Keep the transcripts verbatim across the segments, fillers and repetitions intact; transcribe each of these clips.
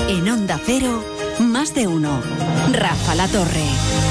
En Onda Cero, más de uno. Rafa La Torre.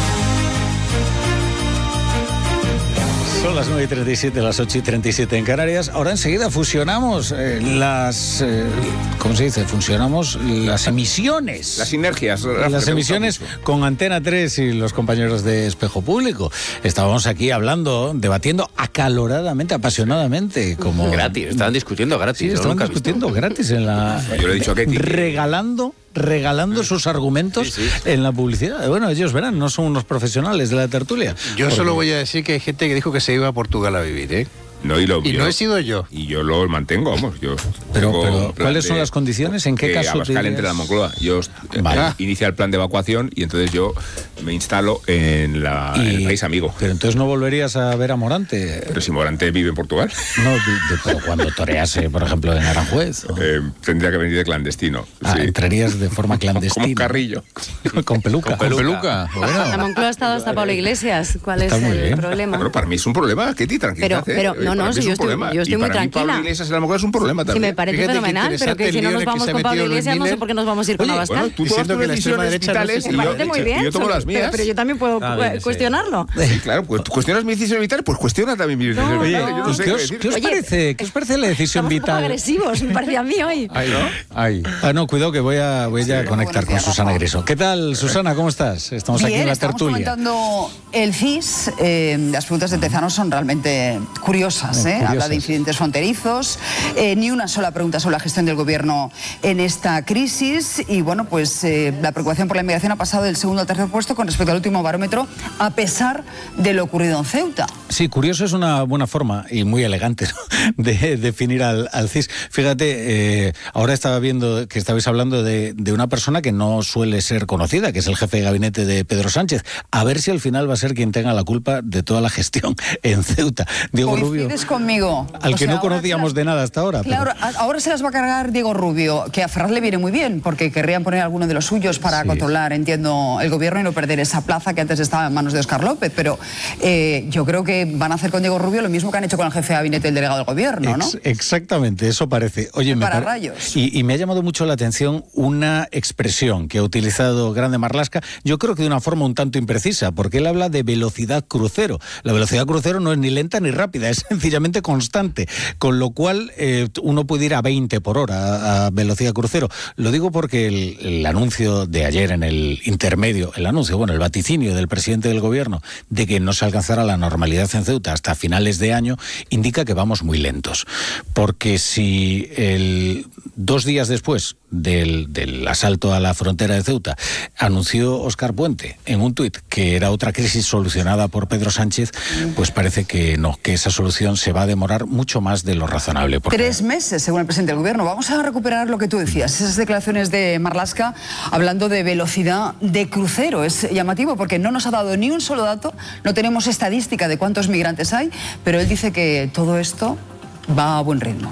Son las nueve y treinta y siete, las ocho y treinta y siete en Canarias. Ahora enseguida fusionamos eh, las... Eh, ¿Cómo se dice? Fusionamos las emisiones. Las sinergias. Las emisiones con Antena tres y los compañeros de Espejo Público. Estábamos aquí hablando, debatiendo acaloradamente, apasionadamente. Como... Gratis, estaban discutiendo gratis. Sí, estaban discutiendo gratis en la... Yo le he dicho a Ketty. Regalando... regalando sus argumentos sí, sí. en la publicidad. Bueno, ellos verán, no son unos profesionales de la tertulia. Yo porque... solo voy a decir que hay gente que dijo que se iba a Portugal a vivir, ¿eh? No, y, lo, y yo, no he sido yo. Y yo lo mantengo, vamos. Yo pero, pero ¿cuáles son las condiciones? ¿En qué caso? Abascal entre la Moncloa. Yo vale. eh, inicia el plan de evacuación y entonces yo me instalo en, la, y, en el país amigo. Pero entonces no volverías a ver a Morante. Pero si Morante vive en Portugal. No, de, de, pero cuando torease, por ejemplo, en Aranjuez. ¿O? Eh, tendría que venir de clandestino. Ah, sí. Entrarías de forma clandestina. Como un carrillo. Con peluca. Con peluca. Bueno. La Moncloa ha estado hasta Pablo Iglesias. ¿Cuál Está es el bien. problema? Bueno, para mí es un problema, Ketty, tranquila. Pero, pero no, no, si yo estoy, yo estoy y muy para tranquila. Mí Pablo Iglesias en la Moncloa es un problema también. Sí, me parece Fíjate fenomenal, pero que si no nos vamos con Pablo Iglesias, no sé por qué nos vamos a ir con Abascal. Bueno, tú tomas tus decisiones vitales me parece muy bien. Y yo tomo las mías. Pero, pero yo también puedo ah, bien, cuestionarlo. Sí, claro, pues tú cuestionas mis decisiones vitales, pues cuestiona también mis decisiones no, vitales. No. Yo no sé ¿Qué, qué, os, decir. ¿qué os Oye, parece? ¿Qué os parece la decisión estamos vital? Un poco agresivos, me parece a mí hoy. Ay, ¿no? Ay. Ah, no, cuidado que voy a, voy sí, a conectar con Susana Griso. ¿Qué tal, Susana? ¿Cómo estás? Estamos Bien, aquí en la estamos tertulia. comentando el C I S. Eh, las preguntas de Tezanos son realmente curiosas. ¿eh? curiosas. Habla de incidentes fronterizos. Eh, ni una sola pregunta sobre la gestión del gobierno en esta crisis. Y bueno, pues eh, la preocupación por la inmigración ha pasado del segundo al tercer puesto con respecto al último barómetro, a pesar de lo ocurrido en Ceuta. Sí, curioso es una buena forma y muy elegante, ¿no?, de definir al, al C I S. Fíjate, eh, ahora estaba viendo que estabais hablando de, de una persona que no suele ser conocida, que es el jefe de gabinete de Pedro Sánchez. A ver si al final va a ser quien tenga la culpa de toda la gestión en Ceuta. Diego Rubio. Coincides conmigo. Al o que sea, no conocíamos las... de nada hasta ahora. Claro, pero... ahora se las va a cargar Diego Rubio, que a Ferraz le viene muy bien, porque querrían poner alguno de los suyos para sí. controlar, entiendo, el gobierno y no perder esa plaza que antes estaba en manos de Óscar López. Pero eh, yo creo que van a hacer con Diego Rubio lo mismo que han hecho con el jefe de gabinete del delegado del gobierno, ¿no? Ex- exactamente, eso parece. Oye, me para par... rayos. Y, y me ha llamado mucho la atención una expresión que ha utilizado Grande Marlaska, yo creo que de una forma un tanto imprecisa, porque él habla de velocidad crucero. La velocidad crucero no es ni lenta ni rápida, es sencillamente constante, con lo cual eh, uno puede ir a veinte por hora a, a velocidad crucero. Lo digo porque el, el anuncio de ayer en el intermedio, el anuncio, bueno, el vaticinio del presidente del gobierno de que no se alcanzará la normalidad en Ceuta hasta finales de año, indica que vamos muy lentos. Porque si el, dos días después del, del asalto a la frontera de Ceuta anunció Óscar Puente en un tuit que era otra crisis solucionada por Pedro Sánchez, pues parece que no, que esa solución se va a demorar mucho más de lo razonable. Porque... Tres meses, según el presidente del gobierno. Vamos a recuperar lo que tú decías, esas declaraciones de Marlaska hablando de velocidad de crucero. Es llamativo porque no nos ha dado ni un solo dato, no tenemos estadística de cuántos migrantes hay, pero él dice que todo esto va a buen ritmo.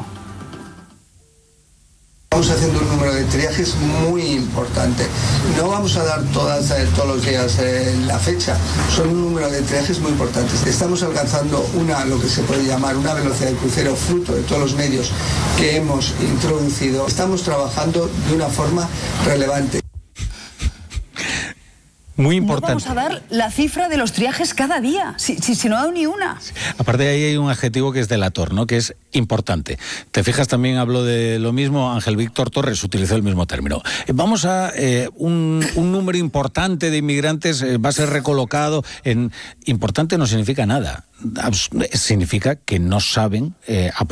Estamos haciendo un número de triajes muy importante. No vamos a dar todas, eh, todos los días eh, la fecha. Son un número de triajes muy importantes. Estamos alcanzando una, lo que se puede llamar una velocidad de crucero fruto de todos los medios que hemos introducido. Estamos trabajando de una forma relevante. Muy importante. No vamos a dar la cifra de los triajes cada día, si, si, si no ha dado ni una. Aparte de ahí hay un adjetivo que es delator, ¿no?, que es importante. Te fijas, también habló de lo mismo, Ángel Víctor Torres utilizó el mismo término. Vamos a, eh, un, un número importante de inmigrantes eh, va a ser recolocado en... Importante no significa nada. Significa que no saben... Eh,